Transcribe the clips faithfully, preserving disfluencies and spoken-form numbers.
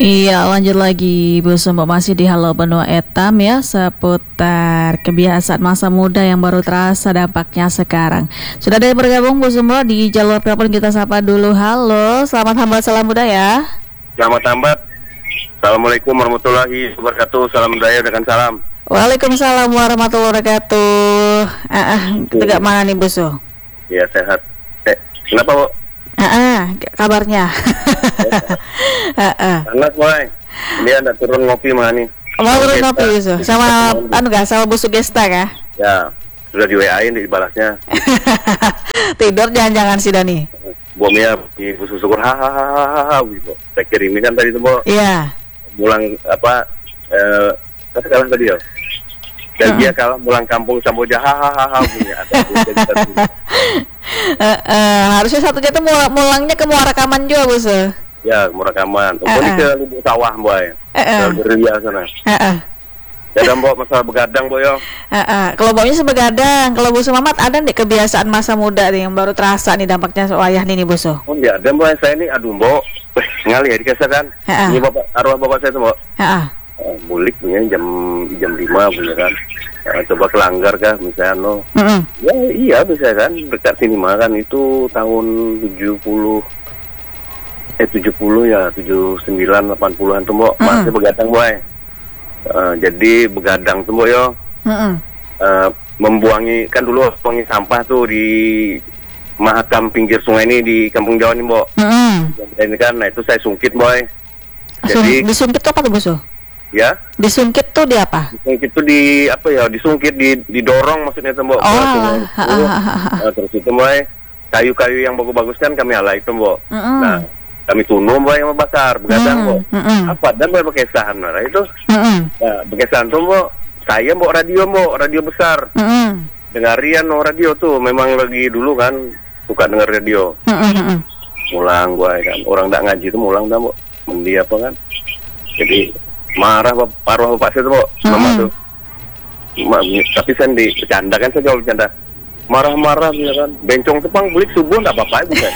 Iya, lanjut lagi Bu Sumbo, masih di Halo Benua Etam ya, seputar kebiasaan masa muda yang baru terasa dampaknya sekarang. Sudah ada yang bergabung Bu Sumbo di jalur telepon, kita sapa dulu. Halo, selamat hamba salam muda ya. Selamat tambat. Assalamualaikum warahmatullahi wabarakatuh. Salam budaya dengan salam. Waalaikumsalam warahmatullahi wabarakatuh. Ah, ah, tegak mana nih Bu Su? Ya sehat. Eh, kenapa Bu? Ah, ah, kabarnya. ah, ah. Panas boy. Ini ada turun ngopi mana nih? Mau turun ngopi Bu Su? Sama anu gak? Sama Bu Sugesta kah? Ya, sudah di W A-in dibalasnya. Tidur jangan-jangan si Dani. Bu Mia, Ibu syukur hahaha gitu. Saya kirimin kan tadi tuh Bu. Iya. Mulang apa? Eh, apa kalah tadi ya? Dan Hmm. dia kalah mulang kampung Samboja hahaha punya. Uh, uh, harusnya satu jatuh mul- mulangnya ke Muara Rekaman juga Bu Su. Ya, mau rekaman. Oh, Uh, ini uh. ke Lubuk Sawah boy. Uh, uh. Ke Geria sana. Uh, uh. Ya dan bawa masalah begadang boy yo. Uh, uh. Kalau baunya sebegadang, kalau Bu Su Mamat ada nih kebiasaan masa muda nih yang baru terasa nih dampaknya wayah nih nih Bu Su. Oh ya, dan boy saya ini aduh mbok. Wih, ngali ya dikasih kan. Uh-uh. Ini bapak arwah bapak saya tuh mbok. Heeh. Uh, bulik punya jam jam lima punya kan. Uh, coba kelanggar kah misalnya no. Heeh. Ya iya bisa kan dekat sini mah kan itu tahun tujuh puluh eh tujuh puluh ya tujuh puluh sembilan delapan puluhan tuh mbok Mm-mm. masih begadang boy. Uh, jadi begadang tuh mbok yo. Heeh. Uh, membuangi kan dulu buangi sampah tuh di Mahakam pinggir sungai ini di Kampung Jawa nih mbok. Heeh. Dan ini kan, nah itu saya sungkit boy. Jadi Jadi disungkit tuh apa tuh Bu Su? ya, Disungkit tuh di apa? disungkit itu di apa ya? Disungkit, di didorong maksudnya itu mbok. Oh, Nah, alah. Ha, ha, ha, ha. nah, terus itu boy, kayu-kayu yang bagus-bagus kan kami ala itu mbok. Mm-mm. Nah, kami tunum boy yang bakar, begadang Mm, mbok. mm-mm. Apa dan boy pakai sahan nah itu. Heeh. Nah, pakai sahan tuh mbok. Saya mbok radio mbok, radio besar. Heeh. Dengarian no radio tuh, memang lagi dulu kan suka denger radio. Heeh. Heeh. Mulang gua kan orang tak ngaji itu mulang dah mbok mendi apa kan jadi marah bap arwah bapak saya tuh mbok mama Mm-mm. tuh Ma, tapi saya di bercanda kan saya jawab bercanda marah-marah ya kan bencong tepang bulik subuh nggak apa-apa bukan.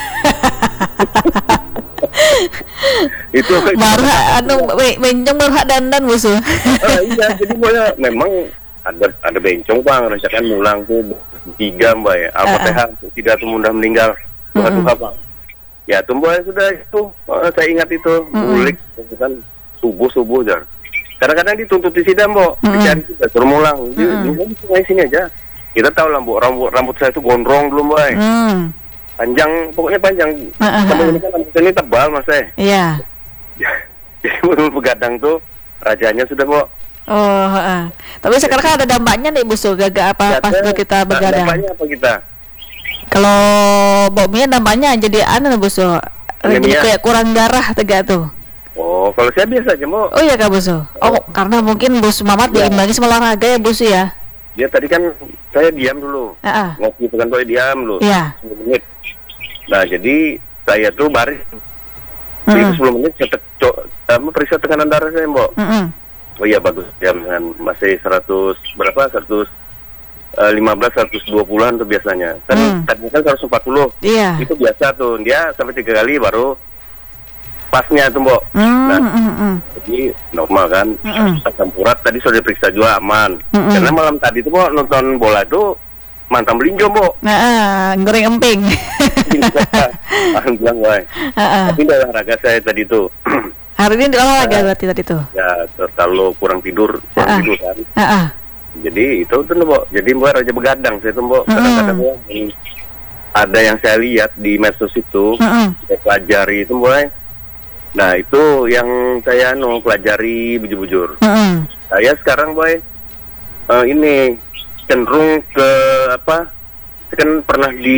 Itu Marah anu be- bencong berhak dandan Bu Su. Ah, iya jadi boya memang ada ada bencong bang rencanakan mulang tuh tiga mbak ya Al-Fatihah tidak tuh mudah meninggal Tuhan Mm-mm. Tuhan bang ya tuh mbak sudah itu eh, saya ingat itu Mm-mm. bulik itu kan subuh subuh jar kadang-kadang dituntut di sidang mbak Mm-mm. dicari kita suruh mulang di, Mm-mm. di sungai sini aja kita tahu lah mbak rambut rambut saya itu gondrong dulu mbak Hmm. panjang pokoknya panjang Ah, ah, sama ah. ini kan rambut ini tebal mas saya Iya. jadi betul begadang tuh rajanya sudah mbak. Oh, heeh. Tapi sekarang kan ada dampaknya nih Bu Su, gagal apa pas Ada- tuh kita nah, begadang. dampaknya apa kita? Kalau Bokmia dampaknya jadi anu Bu Su. Jadi Anemia. kayak kurang darah tegak tuh. Oh, kalau saya biasa aja mau. Oh iya Kak Bu Su. Oh, karena mungkin Bu Su Mamat Ya. diimbangi sama olahraga ya Bu Su ya. Dia tadi kan saya diam dulu. Heeh. Ngopi itu kan saya diam dulu. Iya. sepuluh menit. Nah, jadi saya tuh baris. Jadi Heeh. sepuluh menit saya tek, co, apa, periksa tekanan darah saya, Mbok. Heeh. Oh iya bagus. Ya, dengan masih seratus berapa? seratus lima belas, seratus dua puluhan tuh biasanya. Kan Hmm. tadinya kan seratus empat puluh. Iya. Itu biasa tuh. Dia sampai tiga kali baru pasnya tuh, Mbok. Hmm, Nah, hmm, hmm. jadi normal kan. Mm-mm. Asam urat tadi sudah diperiksa juga aman. Mm-mm. Karena malam tadi tuh Mbok nonton bola tuh mantap melinjo Mbok. Nah, goreng emping. Alhamdulillah boy. Heeh. Tapi udah olahraga saya tadi tuh. Hari ini olahraga berarti tadi tuh. Ya ter- kalau kurang tidur, kurang Ah. tidur kan. Heeh. Jadi itu tuh Mbok. Jadi Mbok raja begadang saya tuh Mbok. Mm-mm. Kadang-kadang Mbok, hmm, ada yang saya lihat di medsos itu, Heeh. saya pelajari itu boy. Nah itu yang saya anu pelajari bujur-bujur. Heeh. Saya sekarang boy eh, ini cenderung ke apa? Saya kan pernah di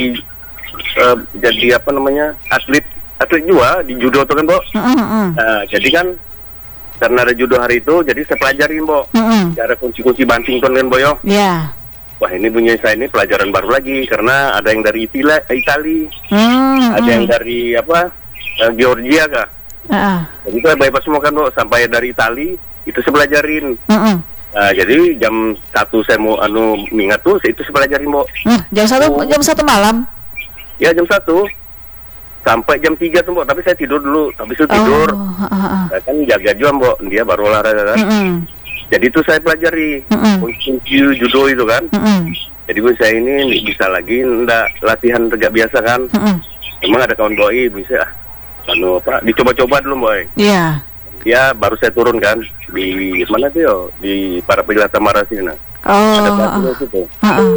eh, jadi apa namanya atlet atlet juga di judo tuh kan, Mbok. Heeh, heeh. Nah, jadi kan karena ada judo hari itu, jadi saya pelajarin, Mbok. Heeh. Cara kunci-kunci banting tuh kan, Boyo. Iya. Wah ini punya saya ini pelajaran baru lagi karena ada yang dari Itali, Itali Hmm. ada yang dari apa eh, Georgia kah. Heeh. Jadi saya bypass semua kan, Mbok. Sampai dari Itali itu saya pelajarin. Heeh. Nah, jadi jam satu saya mau anu mingat tuh, itu saya pelajarin, Mbok. Hmm, jam satu Oh. jam satu malam. Ya jam satu. sampai jam tiga tuh, Mbok. Tapi saya tidur dulu. Habis itu tidur. Oh, ha, ha, ha. Saya kan jaga juga, Mbok. Dia baru olahraga kan. Mm-mm. Jadi itu saya pelajari Mm-mm. kunci judo itu kan. Mm-mm. Jadi bu saya ini nggak bisa lagi ndak latihan tegak biasa kan. Mm-mm. Memang ada kawan boy bisa ah, anu apa dicoba-coba dulu boy. Iya. Ya baru saya turun kan di mana tuh yo di para penjelata Tamara sini nah. Ada Oh, ha, batu situ. ha, ha.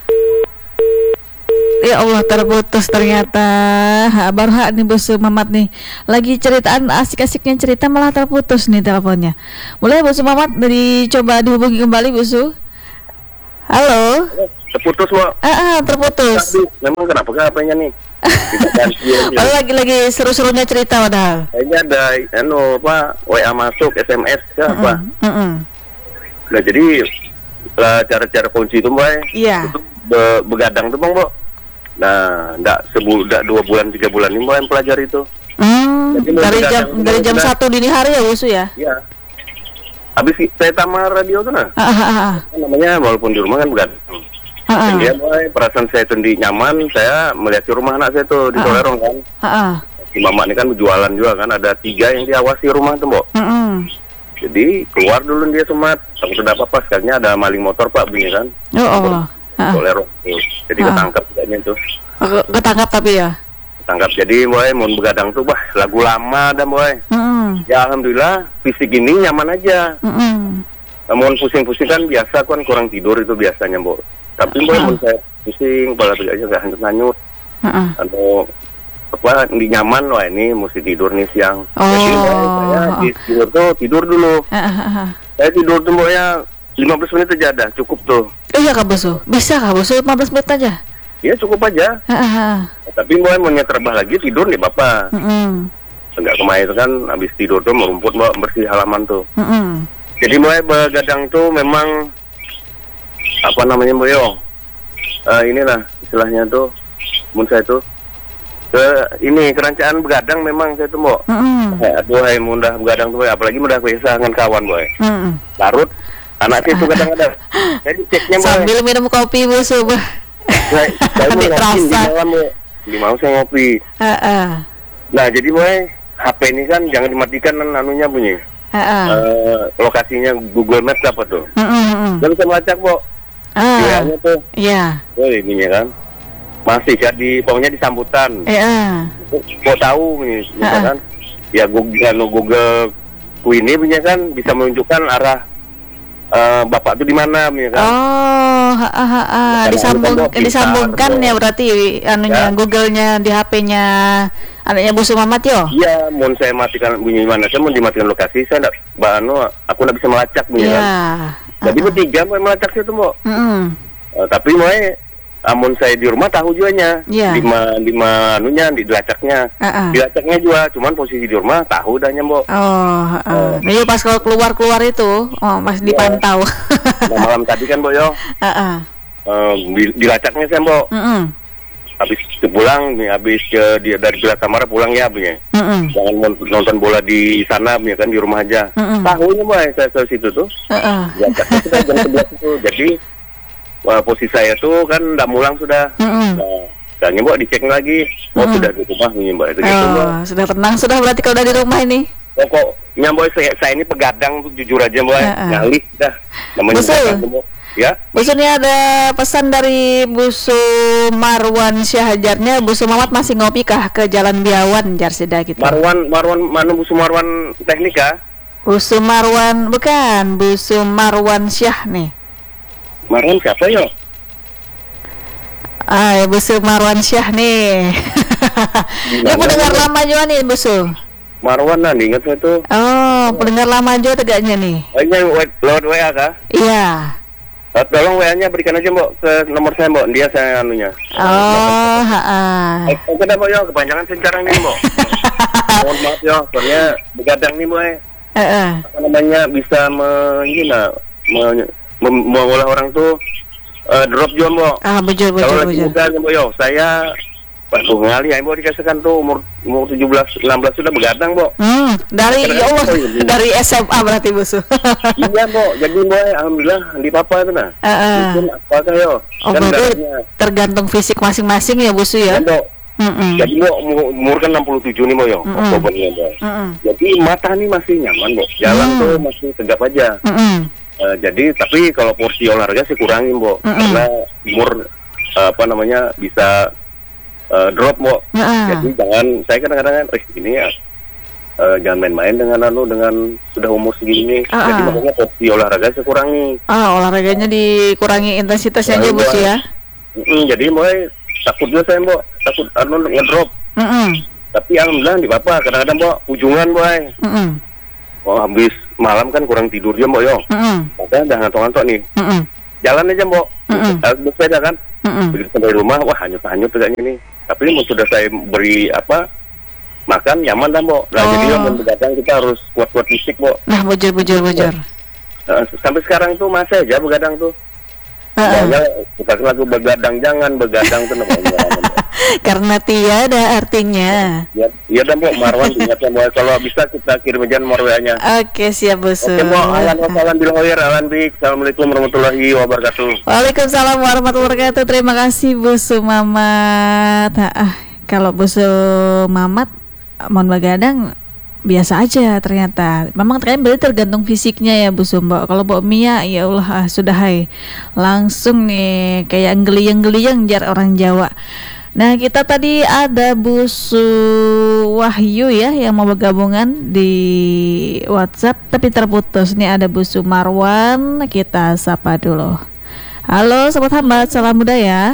Ya Allah, terputus ternyata. Ha, baru hak nih Busu Mamat nih. Lagi ceritaan asik-asiknya cerita malah terputus nih teleponnya. Boleh Busu Mamat dari coba dihubungi kembali Busu. Halo. Terputus Mbok. Ah, ah, terputus. Aduh, memang kenapa H P-nya nih? Tidak ganti aja. Oh, lagi-lagi seru-serunya cerita padahal. Kayaknya ada anu apa W A masuk, S M S ke apa. Mm-mm. Nah jadi lah cara-cara kunci itu Mbak. Iya. Itu be- begadang tuh Bang, Mbok. Nah, enggak sebul enggak dua bulan tiga bulan ini Mbak yang pelajari itu. Hmm, Jadi mau dari jam begadang dari jam sudah. satu dini hari ya Busu ya? Iya. Habis saya tamar radio tuh nah. Ah, ah, ah, Kan namanya walaupun di rumah kan begadang. ah, ah, Dan dia Mbak, perasaan saya tuh di nyaman, saya melihat di rumah anak saya tuh di Ah. Tolerong kan. ah, ah. Si Mama ini kan jualan juga kan, ada tiga yang diawasi rumah tuh, Mbok. Mm-mm. Jadi keluar dulu dia semat, takut ada apa-apa, sekalinya ada maling motor Pak bunyi kan. Oh Allah. Ah, Tolerong tuh. Jadi Ah. ketangkap tidaknya tuh. ah. Ketangkap tapi ya. Ketangkap. Jadi boy, mau begadang tuh bah lagu lama dah boy. Mm-mm. Ya alhamdulillah fisik ini nyaman aja. Mm-mm. Namun pusing-pusing kan biasa kan kurang tidur itu biasanya, Mbok. Tapi boy, Ah. mun saya pusing, kepala tegaknya nggak hanyut-hanyut. Ah, ah. Anu apa di nyaman wah ini mesti tidur nih siang. Oh. Jadi boy, saya di tidur tuh tidur dulu. Ah, ah, ah. Saya tidur tuh boy ya lima belas menit aja ada, cukup tuh. Oh iya Kak Busu, bisa Kak Busu lima belas menit aja. Ya cukup aja. Ah, ah, ah. Tapi boy mau terbah lagi tidur nih Bapak. Mm-mm. Enggak kemarin itu kan habis tidur tuh merumput Mbak bersih halaman tuh. Mm-mm. Jadi mulai begadang itu memang apa namanya Mbak Yo? Uh, inilah istilahnya tuh, mun saya tuh ke ini kerancaan begadang memang saya tuh Mbak. Mm-mm. Eh, aduh, hai mudah begadang tuh, apalagi mudah biasa dengan kawan boy. Mm-mm. Larut, anak saya tuh kadang-kadang. Jadi ceknya boy. Sambil minum kopi Busu. Bah. Saya, saya mau Adik ngopi di terasa. malam Boy. Di mau saya ngopi. Ah, ah. Nah jadi boy, H P ini kan jangan dimatikan kan anunya bunyi. Ah, ah. Eh, lokasinya Google Maps apa tuh? Mm-mm, mm-mm. Dan bisa melacak Bo. Ah, Bilangnya tuh, iya. woi ininya kan. Masih jadi pokoknya di sambutan. Iya. Mau tahu nih, misalkan ya Google, anu, Google ku ini punya kan bisa menunjukkan arah eh, bapak tuh di mana punya kan. Oh, ha, ha, ha, ha. Bukan disambung anu, kan, disambungkan pintar, ya berarti anunya Ya. Google-nya di H P-nya anaknya Busu Mamat yo. Iya, mau saya matikan bunyi mana, saya mau dimatikan lokasi, saya enggak, anu, aku enggak bisa melacak punya Iya. kan. Jadi bertiga mau melacak situ Mbok. Mm-mm. Eh, tapi mau amun saya di rumah tahu juanya. Iya. Lima lima anunya di dilacaknya. Ah, ah. Dilacaknya juga, cuman posisi di rumah tahu dahnya Mbok. Oh, heeh. Jadi pas kalau keluar-keluar itu, oh masih dipantau. Nah, malam tadi kan Mbok yo, Heeh. eh, di- dilacaknya saya Mbok. Heeh. Habis pulang, nih, habis ke dia dari Gila Tamara pulang ya punya. Heeh. Jangan mon- nonton bola di sana punya kan di rumah aja. Mm-mm. Tahunya Mbok saya ke situ tuh. Heeh. Dilacaknya sudah jam sebelas itu. Jadi wah, posisi saya tuh kan udah mulang sudah. Mm-mm. Nah, dan Mbok dicek lagi, oh Mm-mm. sudah di rumah punya Mbok itu gitu Mbok. Oh, sudah tenang sudah berarti kalau udah di rumah ini. Pokoknya Mbok saya, saya ini pegadang tuh jujur aja Mbok, Heeh. nyalih dah. Namanya Betul. begadang, Mbok. Ya. Busu ini ada pesan dari Busu Marwan Syahajarnya. Busu Mamat masih ngopi kah ke Jalan Biawan Jarsida gitu. Marwan, Marwan, mana Busu Marwan Teknika? Busu Marwan bukan, Busu Marwan Syah nih. Marwan siapa yo? Ah, Busu Marwan Syah nih. Ini pendengar lama juga nih Busu. Marwan lah, ingat saya tuh. Oh, pendengar lama juga tegaknya nih. Oh, ini we- lewat W A kah? Iya. Eh, tolong W A-nya berikan aja Mbok ke nomor saya Mbok, dia saya anunya. Oh, ha-ah. Eh, oke dah Mbok yo, kepanjangan sekarang nih Mbok. Mohon maaf yo, soalnya begadang nih Mbok. Heeh. Apa namanya bisa me, ini nah, me, mem- mengolah orang tuh eh, drop juga Mbok. Ah, bujur Kalau bujur lagi bujur. muda Mbok yo, saya waduh ngali ya Mbok dikasihkan tuh umur umur tujuh belas enam belas sudah begadang Mbok. Hmm, dari ya Allah, dari S M A berarti Busu. Iya Mbok, jadi Mbok alhamdulillah di papa itu nah. Heeh. Mungkin apa saya Oh, kan berarti darahnya. tergantung fisik masing-masing ya Busu Ya ya. Mbok, Mm-mm. Jadi Mbok umur, umur kan enam puluh tujuh nih Mbok yo. Mm-mm. Oktobernya Mbok. Mm-mm. Jadi mata nih masih nyaman Mbok. Jalan Mm. tuh masih tegap aja. Mm-mm. Uh, jadi tapi kalau porsi olahraga sih kurangin Mbok. Mm-mm. Karena umur uh, apa namanya bisa uh, drop Mbok. Mm-mm. Jadi jangan, saya kadang-kadang kan, eh ini ya uh, jangan main-main dengan anu dengan sudah umur segini. Uh-uh. Jadi makanya porsi olahraga saya kurangi. Ah, olahraganya dikurangi intensitasnya aja Nah, bos ya. Mm, jadi mulai takut juga saya Mbok, takut anu ngedrop. Mm-mm. Tapi alhamdulillah di apa kadang-kadang Mbok ujungan boy. Mm-mm. Oh habis malam kan kurang tidur dia Mbok yo. Mm-mm. Makanya udah ngantuk-ngantuk nih. Mm-mm. Jalan aja Mbok. Mm-mm. Harus bersepeda kan. Mm-mm. Begitu sampai rumah wah hanyut-hanyut tegaknya nih. Tapi mau sudah saya beri apa makan nyaman dah Mbok. Nah Oh. jadi yang begadang kita harus kuat-kuat fisik Mbok. Nah, bujur bujur bujur. Nah, sampai sekarang tuh masih aja begadang tuh. Uh-uh. Makanya bukan lagu begadang jangan begadang tuh namanya. Karena tiada artinya. Ya, iya dah Mbok, Marwan ingatnya Mbok, kalau bisa kita kirim aja nomor W A-nya. Oke, siap bos. Oke Mbok, alan wasalam bil khair, alan bik. Assalamualaikum warahmatullahi wabarakatuh. Waalaikumsalam warahmatullahi wabarakatuh. Terima kasih Bu Sumamat. Ah, kalau Bu Sumamat mohon begadang biasa aja ternyata. Memang ternyata berarti tergantung fisiknya ya Bu Sumbo. Kalau Bu Mia ya Allah ah, sudah hai. Langsung nih kayak geliyang-geliyang jar orang Jawa. Nah, kita tadi ada Bu Su Wahyu ya yang mau bergabungan di WhatsApp tapi terputus. Nih ada Bu Sumarwan, kita sapa dulu. Halo sobat hambat, salam budaya.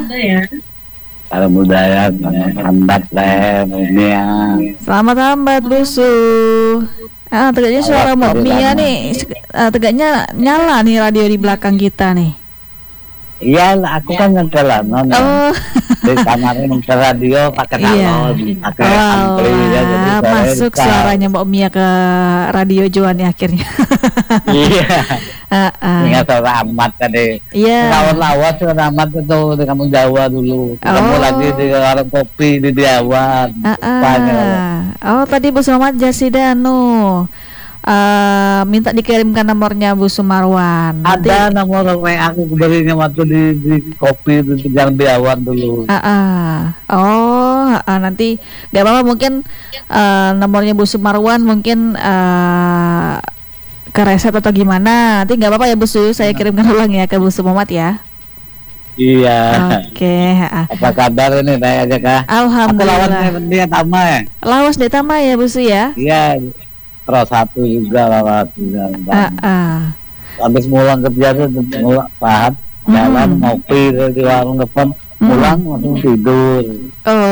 Kalau budaya hambat lah ini ya. Selamat hambat Bu Su. Ah, tegaknya suara Mbak Mia nih, ah, tegaknya nyala nih radio di belakang kita nih. Iya, aku kan nyetel non. Oh. Di kamar nyetel radio pakai Iya. talon, pakai ampli ya, jadi Wah, saya masuk bisa. suaranya Mbak Mia ke radio Joan ya akhirnya. Iya. Ah, ah. Ingat suara amat tadi. Iya. Lawan-lawan suara amat itu di kampung Jawa dulu. Kamu Oh. lagi di warung kopi di Jawa. Ah, ah. Oh, tadi Bu Sumarwan Jasidanu uh, minta dikirimkan nomornya Bu Sumarwan. Nanti- Ada nomor W A aku berinya waktu di, di kopi di Jalan Biawan dulu. Ah, ah. Oh, ah, ah. Nanti gak apa-apa mungkin uh, nomornya Bu Sumarwan mungkin uh, kereset atau gimana. Nanti gak apa-apa ya Bu Su, saya kirimkan ulang ya ke Bu Sumamat ya. Iya. Oke. ah. Apa kabar ini Teh aja kah? Aku lawan Alhamdulillah. dia Tama ya. Lawas Detama ya Bu Su ya. Iya. Terus satu juga lewat juga. Ah, ah. Habis mulang kerja tuh mulai pahat jalan Hmm. ngopi di warung depan, pulang langsung tidur. Oh.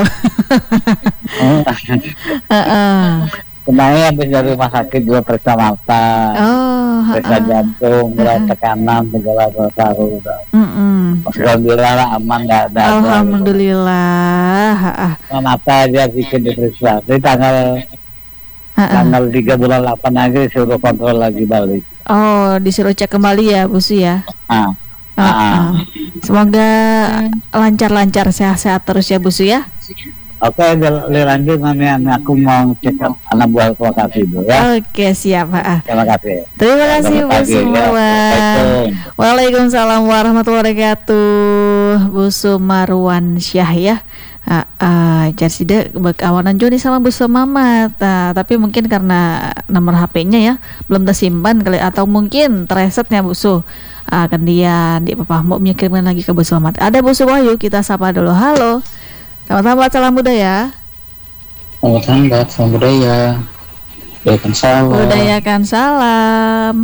Ah, ah. Kenanya habis dari rumah sakit juga periksa mata, Oh. ah, periksa ah. jantung, berat tekanan, segala sesuatu. Mm-mm. Alhamdulillah aman, nggak ada. Alhamdulillah. Ah, ah. Nah, mata aja bikin diperiksa. Di tanggal Ah, ah. tanggal tiga bulan delapan aja disuruh kontrol lagi balik. Oh, disuruh cek kembali ya Bu Su ya. Nah, Ah, ah. Semoga lancar-lancar, sehat-sehat terus ya Bu Su ya. oke, dil- dilanjut nanti aku mau cek anak buah lokasi dulu ya. Oke, siap. ah, ah. Terima kasih. Terima kasih Selamat Bu pagi, ya. Sumarwan. Assalamualaikum. Waalaikumsalam warahmatullahi wabarakatuh. Bu Sumarwan Syah ya. Ah, ah, jadi deh berkawanan Joni sama Bu Sumamat. Ah, tapi mungkin karena nomor H P-nya ya belum tersimpan kali atau mungkin teresetnya Bu Su. Ah, kemudian di Papa mau mengirimkan lagi ke Bu Sumamat. Ada Bu Suwahyu, kita sapa dulu. Halo. Selamat hambat, salam budaya. Selamat hambat, salam budaya. Waalaikumsalam. Budayakan salam.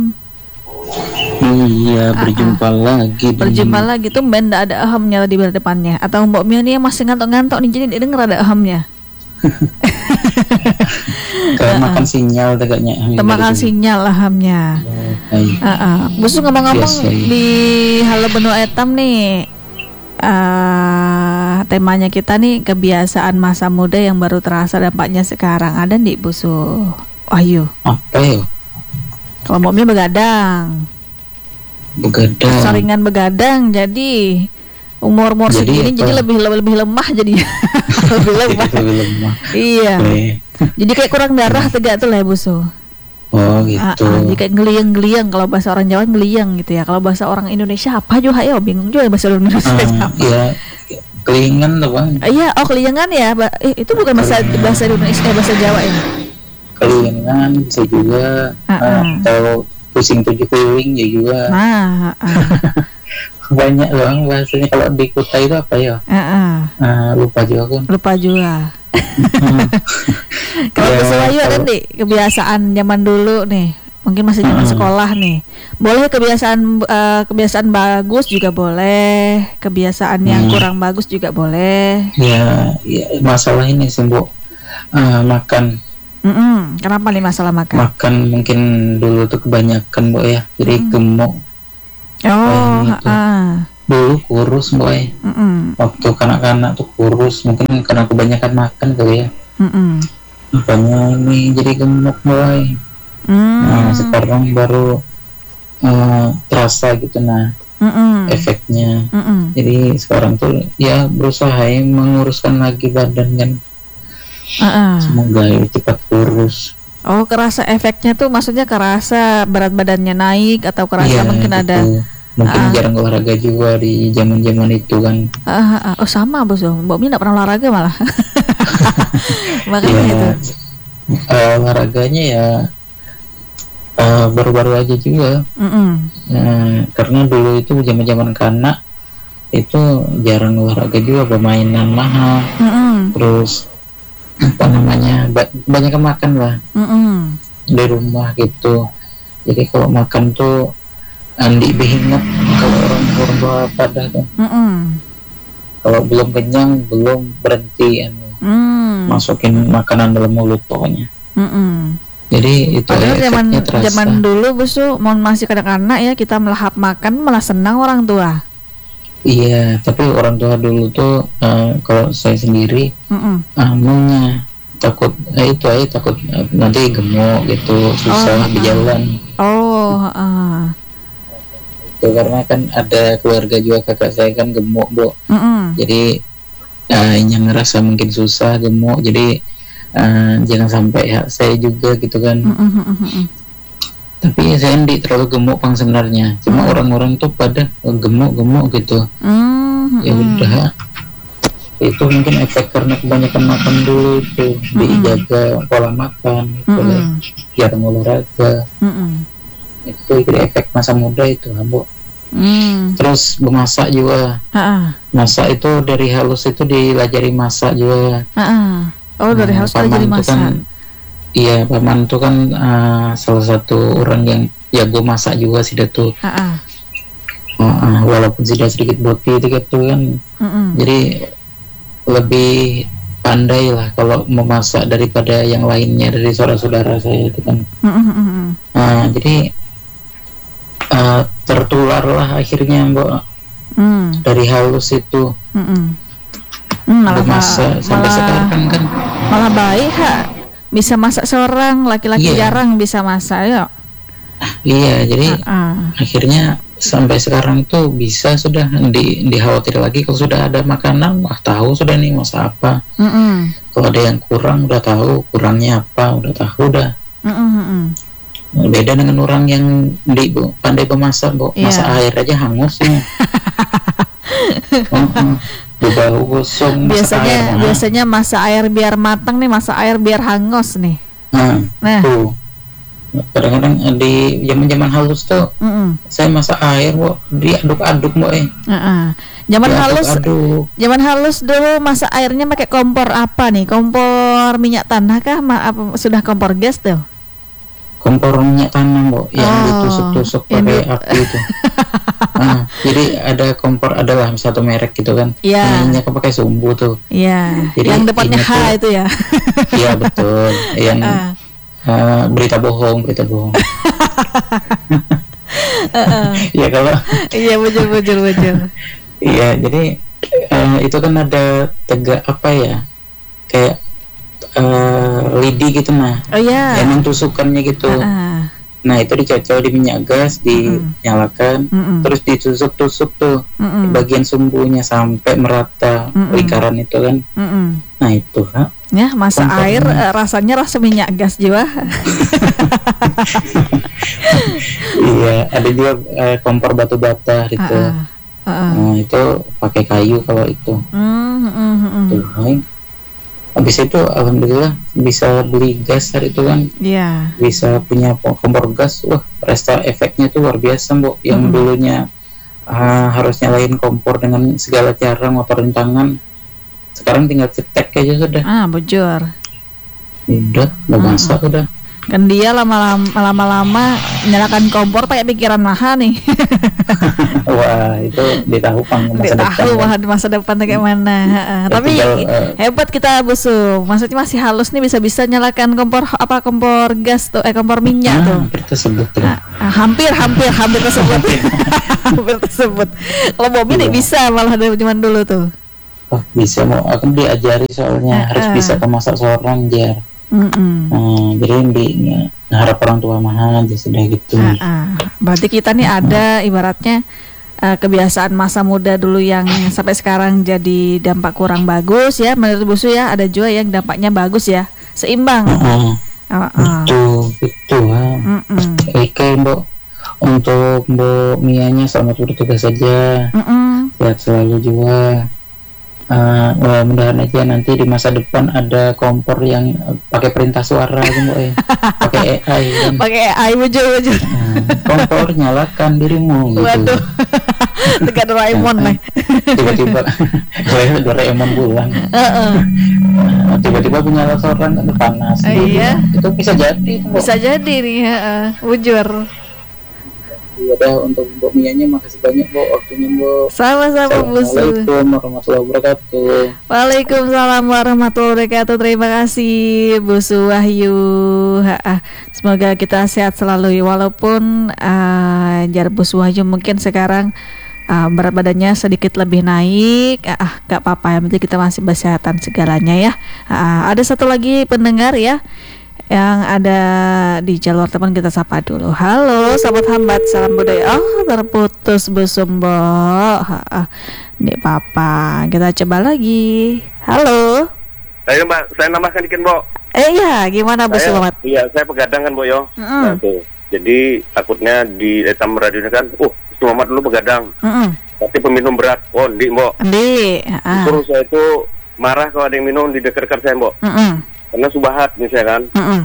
Iya, berjumpa lagi. Berjumpa lagi tuh ben nggak ada ahamnya di depannya. Atau Mbak Mia nih yang masih ngantuk-ngantuk nih jadi denger ada ahamnya. Kayak makan sinyal tegaknya. Temakan sinyal ahamnya. Uh, uh. Busu ngomong-ngomong Biasa, ya. di Halo Benua Etam nih, uh, temanya kita nih kebiasaan masa muda yang baru terasa dampaknya sekarang. Ada nih Busu Wahyu. Apa ya? Kalau Mbak Mia begadang, Begadang. saringan begadang, jadi umur-umur Jadi segini apa? jadi lebih lebih lemah jadi lebih lemah. Lebih lemah. Iya. Oke. Jadi kayak kurang darah tegak tuh lah ya Busu. Oh Ah, gitu. ah, jadi kayak ngeliang-ngeliang, kalau bahasa orang Jawa ngeliang gitu ya. Kalau bahasa orang Indonesia apa juga ya bingung juga bahasa Indonesia Ah, apa. ya, kelingan tuh bang. Ah, iya, oh kelingan ya. Ba- eh, itu bukan bahasa Kelingan. bahasa Indonesia, eh, bahasa Jawa ya. Kelingan bisa juga, Ah, eh, ah. atau pusing tujuh keliling ya juga. Nah, ah, Banyak bang bahasanya. Kalau di Kuta itu apa ya? ah, ah. Eh, lupa juga kan. Lupa juga. Kalau Ya, Kusuwayu ada kalau- nih kebiasaan zaman dulu nih. Mungkin masih zaman Mm-mm. sekolah nih. Boleh kebiasaan eh, kebiasaan bagus juga boleh, kebiasaan yang Hmm. kurang bagus juga boleh. Ya, ya masalah ini sih Bu. Eh, makan Mm-mm. Kenapa nih masalah makan? makan mungkin dulu tuh kebanyakan Bu ya, jadi Mm. gemuk. Oh, gitu. ah, Dulu kurus Bu ya. mm-mm, Waktu kanak-kanak tuh kurus, mungkin karena kebanyakan makan kali ya. mm-mm. Makanya ini jadi gemuk mulai. Mm, Nah, sekarang baru eh, terasa gitu nah mm-mm, efeknya. mm-mm. Jadi sekarang tuh ya berusaha ya menguruskan lagi badan kan. Ah, ah. Semoga ya cepat kurus. Oh, kerasa efeknya tuh maksudnya kerasa berat badannya naik atau kerasa Iya, mungkin ada betul. Mungkin Ah. jarang olahraga juga di zaman-zaman itu kan. ah, ah, ah. Oh sama bos, oh. Mbak Mi nggak pernah olahraga malah. Makanya Ya, itu. eh, olahraganya ya eh, baru-baru aja juga. Mm-mm. Eh, karena dulu itu zaman-zaman kanak itu jarang olahraga juga, permainan mahal, Mm-mm. terus apa namanya ba- banyak makan lah Mm-mm. di rumah gitu. Jadi kalau makan tuh andi behinget kalau orang orang tua pada tuh. Mm-mm. Kalau belum kenyang belum berhenti anu, Mm. masukin makanan dalam mulut pokoknya. Mm-mm. Jadi itu Padahal ya, zaman efeknya terasa. zaman dulu busu, mau masih kanak-kanak ya kita melahap makan malah senang orang tua. Iya, tapi orang tua dulu tuh eh, kalau saya sendiri Mm-mm. anunya takut eh, itu aja takut eh, nanti gemuk gitu, susah Oh, berjalan. Oh, ah. Itu karena kan ada keluarga juga kakak saya kan gemuk Bu. Mm-mm. Jadi eh, yang ngerasa mungkin susah gemuk, jadi eh, jangan sampai ya saya juga gitu kan. Mm-mm. Mm-mm. Tapi saya tidak terlalu gemuk pang sebenarnya, cuma Hmm. orang-orang tuh pada oh, gemuk-gemuk gitu. Mm-mm. Ya udah, itu mungkin efek karena kebanyakan makan dulu itu, dijaga pola makan gitu ya. Mm-mm. Jarang olahraga, Mm-mm. itu itu efek masa muda itu Bu. Mm. Terus memasak juga, Ah, masak itu dari halus itu dilajari masak juga. ah, ah. Oh, dari Nah, harus jadi paman tuh masak. kan, iya paman tuh kan eh, salah satu orang yang jago masak juga sih dia tuh. Ah, ah. Uh, uh, walaupun sudah sedikit boti itu gitu kan, Mm-mm. jadi lebih pandai lah kalau memasak daripada yang lainnya dari saudara-saudara saya itu kan. Mm-mm. Mm-mm. Nah, jadi uh, tertular lah akhirnya Mbak Mm. dari halus itu Mm-mm. Mm, malah, memasak sampai malah, sekarang kan. malah baik ha. Bisa masak seorang laki-laki Iya. jarang bisa masak ya. Iya, jadi Ah, akhirnya sampai sekarang tuh bisa sudah di dikhawatir lagi kalau sudah ada makanan, wah tahu sudah nih masak apa. mm-mm. Kalau ada yang kurang udah tahu kurangnya apa, udah tahu udah. Mm-mm. Mm-mm. Beda dengan orang yang di Bu, pandai memasak Bu, Iya. masak air aja hangus ya. uh-uh. Bau gosong masak Biasanya air, nah. biasanya masak air biar matang nih, masak air biar hangus nih. Nah, Nah, tuh kadang-kadang di zaman-zaman halus tuh mm-mm. saya masak air Bu, diaduk-aduk Bu eh. Ah, ah. Zaman halus, Diaduk-aduk. zaman halus dulu masak airnya pakai kompor apa nih? Kompor minyak tanah kah? Ma- apa, sudah kompor gas tuh? Kompor minyak tanah Bu, yang Oh, ditusuk-tusuk yang pakai di- api itu. Nah, jadi ada kompor, adalah satu merek gitu kan. Iya. Minyak pakai sumbu tuh. Iya. Jadi Yang depannya ini H tuh- itu ya. Iya betul. Yang Ah. eh, berita bohong, berita bohong. Ya kalau Iya, bujur bujur bujur. iya, jadi eh, itu kan ada tegak apa ya, kayak eh, lidi gitu nah, Oh iya. emang tusukannya gitu. Ah, Nah itu dicocol di minyak gas, dinyalakan, mm-mm. terus ditusuk-tusuk tuh Mm-mm. bagian sumbunya sampai merata Mm-mm. lingkaran itu kan. Mm-mm. Nah itu, ha? Ya, masak Kompornya. air eh, rasanya rasa minyak gas juga. Iya, ada juga eh, kompor batu bata gitu. Ah, ah. uh. Nah, itu pakai kayu kalau itu. Mm, mm, mm. Tuh, nah, habis itu alhamdulillah bisa beli gas hari itu kan. Iya. Bisa punya kompor gas. Wah, resta efeknya tuh luar biasa, Mbok. Yang Mm. dulunya uh, harus nyalain kompor dengan segala cara, ngotorin tangan. Sekarang tinggal cetek aja sudah. Ah, bujur. Udah, udah Mm. masak udah. Kan dia lama-lama lama-lama nyalakan kompor pakai pikiran maha nih. Wah, itu di tahu pang masa Nggak depan. tahu kan. mah masa depan kayak mana. Heeh. Ya, Tapi tinggal, eh, hebat kita Busu. Maksudnya masih halus nih, bisa-bisa nyalakan kompor apa kompor gas tuh, eh kompor minyak ah, tuh. hampir tersebut tuh. Ah, ah, hampir hampir hampir tersebut. Hampir tersebut. Kalau Bobby nih Iya. bisa malah dari zaman dulu tuh. Oh, bisa mau aku diajari soalnya Ah, harus ah. bisa pemasak seorang jar. Mm-mm. Nah, jadi di ngarap orang tua mahal aja sudah gitu. Ah, ah. Berarti kita nih ada ibaratnya eh, kebiasaan masa muda dulu yang sampai sekarang jadi dampak kurang bagus ya. Menurut Busu ya, ada juga yang dampaknya bagus ya, seimbang. Heeh. Ah, ah. Betul, betul. ah. Mm-mm. Oke, Mbok. Untuk Mbok Mianya selamat bertugas saja. Mm-mm. Sehat selalu juga. Uh, mudah-mudahan aja nanti di masa depan ada kompor yang uh, pakai perintah suara gitu, Mbok ya. Pakai A I kan. Pakai A I bujur bujur. Nah, kompor nyalakan dirimu gitu. Waduh. Tegak Doraemon nih. Tiba-tiba saya Doraemon pulang. Heeh. Nah, tiba-tiba punya restoran kan panas. Eh, gitu. iya. Itu bisa jadi, Mbok. Bisa jadi nih, heeh. Bujur. Udah, untuk Mbok Mianya makasih banyak, Mbok, waktunya, Mbok. Sama-sama Busu. Assalamualaikum warahmatullahi wabarakatuh. Waalaikumsalam warahmatullahi wabarakatuh. Terima kasih Busu Wahyu. Ha-ah. Semoga kita sehat selalu walaupun uh, jar Busu Wahyu mungkin sekarang uh, berat badannya sedikit lebih naik. Ah, gak apa-apa, yang penting kita masih kesehatan segalanya ya. Ah, ada satu lagi pendengar ya yang ada di jalur teman, kita sapa dulu. Halo sahabat hambat, salam budaya. Oh, terputus Busumbo. Ah, Nek Papa, kita coba lagi. Halo. Saya mbak, saya nambahkan dikit mbok. Eh ya, gimana Bu Saya, Selamat? iya, saya pegadang kan mbok yo. Mm-mm. Nah, tuh. Jadi takutnya di etam radionya kan, uh, Selamat dulu pegadang. Heeh. Tapi peminum berat, oh di mbok. Di, ah. Terus saya itu marah kalau ada yang minum di dekat-dekat saya mbok. Heeh. Karena subahat misalnya kan. Heeh.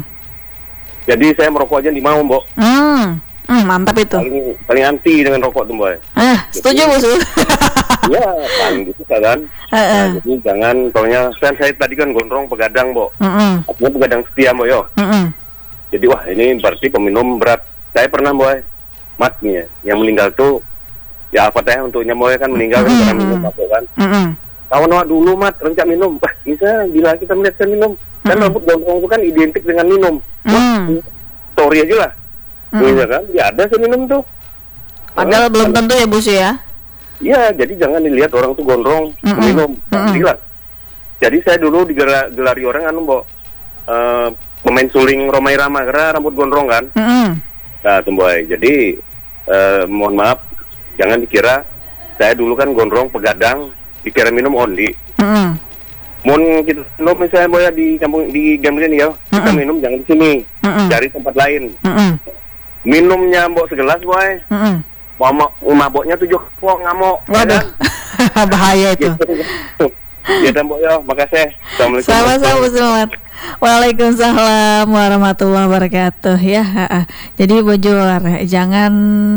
Jadi saya merokok aja di mau mbok. Hmm. Hmm, mantap itu. Paling paling anti dengan rokok tuh mbok. Eh, setuju Bu Su. Iya, paling gitu kan. Heeh. Nah, jadi jangan, soalnya kan saya tadi kan gondrong pegadang mbok. Heeh. Artinya pegadang setia mbok yo. Heeh. Jadi wah ini berarti peminum berat. Saya pernah boy, mat nih ya, yang meninggal tuh ya apa teh untuk nyamoy kan meninggal kan karena minum mabuk kan. Heeh. Kawan awak dulu mat rencak minum. Wah bisa bila kita melihat saya minum. Kan rambut gondrong itu kan identik dengan minum. Wah, Hmm. story aja lah. Iya kan? Ya ada saya minum tuh. Padahal Nah, belum tentu ya Bu Su ya. iya, jadi jangan dilihat orang tuh gondrong Mm-mm. minum. Mm-mm. Gila. Jadi saya dulu digelari orang anu mbok, eh, pemain suling Romai Rama karena rambut gondrong kan. Heeh. Nah, Tumboy. Jadi eh, mohon maaf, jangan dikira saya dulu kan gondrong pegadang, dikira minum only. Heeh. Mun kita minum misalnya boya di kampung di Gambling ya, kita Mm-mm. minum jangan di sini, Mm-mm. cari tempat lain. Heeh. Minumnya mbok segelas boy, Heeh. mau maboknya tujuh kok ngamuk. ya Waduh. kan? Bahaya itu. Gitu. Ya dan mbok yo, makasih. Assalamualaikum. Sama-sama Bu Selamat. Waalaikumsalam warahmatullahi wabarakatuh ya. Ha-ha. Jadi bujur, jangan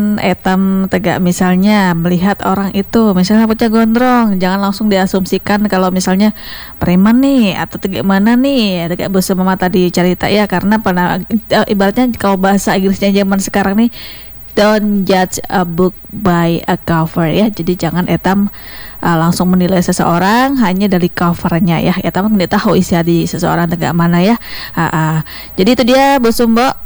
etam tegak misalnya melihat orang itu misalnya rambutnya gondrong, jangan langsung diasumsikan kalau misalnya preman nih atau tegak mana nih, tegak Bu Mama tadi cerita ya, karena pada eh, ibaratnya kalau bahasa Inggrisnya zaman sekarang nih, don't judge a book by a cover ya. Jadi jangan etam uh, langsung menilai seseorang hanya dari covernya ya. Etam tidak tahu isi hati seseorang tegak mana ya. Uh, uh. Jadi itu dia Bu Sumbo uh,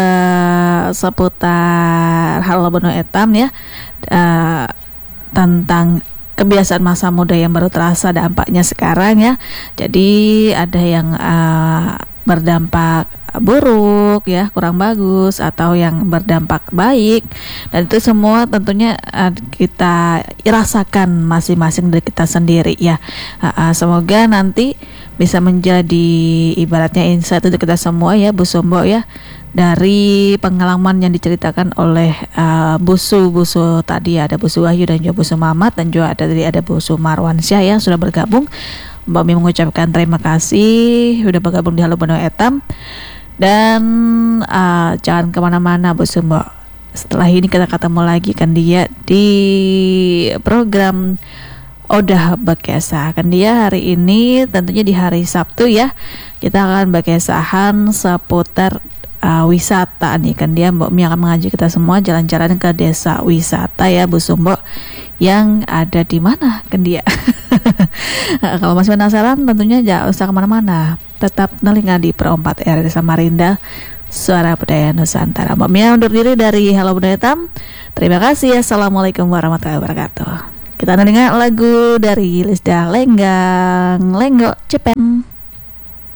seputar hal beno etam ya, uh, tentang kebiasaan masa muda yang baru terasa dampaknya sekarang ya. Jadi ada yang uh, berdampak buruk ya, kurang bagus, atau yang berdampak baik, dan itu semua tentunya uh, kita rasakan masing-masing dari kita sendiri ya. Uh, uh, semoga nanti bisa menjadi ibaratnya insight untuk kita semua ya Bu Sumbo ya, dari pengalaman yang diceritakan oleh uh, Busu Busu tadi, ada Busu Wahyu dan juga Busu Mamat, dan juga ada tadi ada Busu Marwansyah yang sudah bergabung. Mbak Mi mengucapkan terima kasih sudah bergabung di Halo Benua Etam, dan uh, jangan kemana-mana Busu Mbak. Setelah ini kita ketemu lagi kan dia di program Odah Bekesah. Kan dia hari ini tentunya di hari Sabtu ya, kita akan bekesahan seputar uh, wisata nih. Kan dia Mbak Mi akan mengajak kita semua jalan-jalan ke desa wisata ya Bu Sumbo, yang ada di mana kan dia. Kalau masih penasaran tentunya jangan usah kemana-mana, tetap telinga di Pro empat R di Samarinda, Suara Budaya Nusantara. Mbak Mia undur diri dari Halo Budaya Etam. Terima kasih. Assalamualaikum warahmatullahi wabarakatuh. Kita dengar lagu dari Lisda Lenggang Lenggo Cepet.